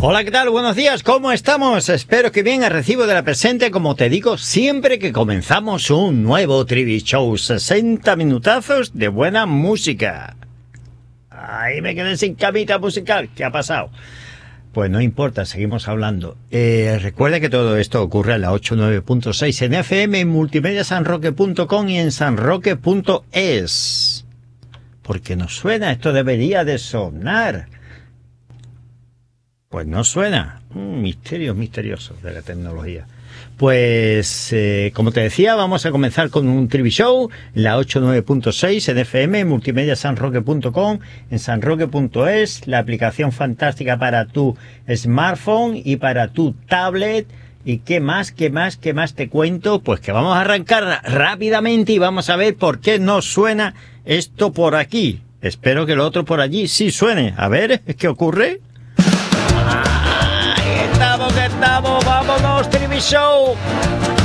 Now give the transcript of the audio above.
Hola, ¿qué tal? Buenos días, ¿cómo estamos? Espero que bien, a recibo de la presente, como te digo, siempre que comenzamos un nuevo Trivi Show, 60 minutazos de buena música. Ahí me quedé sin camita musical, ¿qué ha pasado? Pues no importa, seguimos hablando. Recuerda que todo esto ocurre a la 89.6 en FM, en multimediasanroque.com y en sanroque.es. Porque no suena, esto debería de sonar. Pues no suena. Misterios misteriosos de la tecnología. Pues, como te decía, vamos a comenzar con un Trivi Show, la 89.6 en FM, multimediasanroque.com, en sanroque.es, la aplicación fantástica para tu smartphone y para tu tablet. ¿Y qué más te cuento? Pues que vamos a arrancar rápidamente y vamos a ver por qué no suena esto por aquí. Espero que lo otro por allí sí suene. A ver, ¿qué ocurre? Ahí estamos, vámonos, Trivi Show.